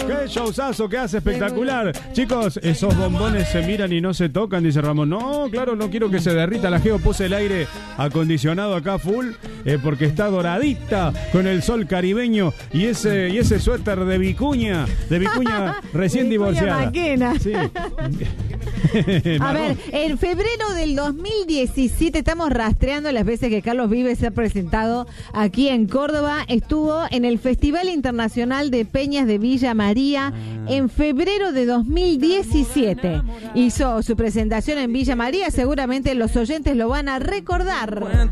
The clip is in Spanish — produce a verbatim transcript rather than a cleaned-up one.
Qué showzazo que hace, espectacular. Chicos, esos bombones se miran y no se tocan, dice Ramón. No, claro, no quiero que se derrita la Geo. Puse el aire acondicionado acá full, eh, porque está doradita con el sol caribeño y ese, y ese suéter de vicuña, de vicuña recién Vicuña divorciada. Maquena. Sí. A ver, en febrero del dos mil diecisiete estamos rastreando las veces que Carlos Vives se ha presentado aquí en Córdoba. Estuvo en el Festival Internacional de Peñas de Villa María en febrero de dos mil diecisiete. Hizo su presentación en Villa María, seguramente los oyentes lo van a recordar.